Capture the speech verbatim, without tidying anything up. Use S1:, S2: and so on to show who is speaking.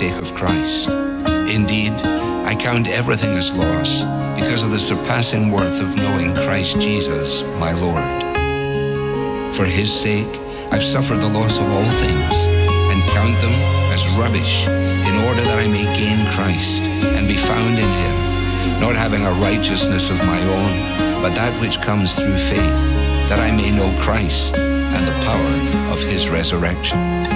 S1: sake of Christ. Indeed, I count everything as loss because of the surpassing worth of knowing Christ Jesus, my Lord. For his sake, I've suffered the loss of all things and count them as rubbish in order that I may gain Christ and be found in him, not having a righteousness of my own, but that which comes through faith, that I may know Christ and the power of his resurrection.